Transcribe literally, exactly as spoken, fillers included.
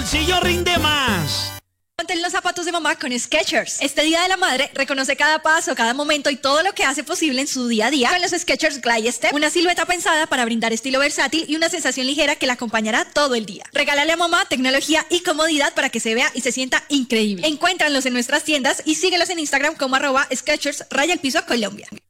bolsillo rinde más. Ponte en los zapatos de mamá con Skechers. Este Día de la Madre reconoce cada paso, cada momento y todo lo que hace posible en su día a día con los Skechers Glide Step, una silueta pensada para brindar estilo versátil y una sensación ligera que la acompañará todo el día. Regálale a mamá tecnología y comodidad para que se vea y se sienta increíble. Encuéntranlos en nuestras tiendas y síguelos en Instagram como arroba Skechers raya el piso Colombia.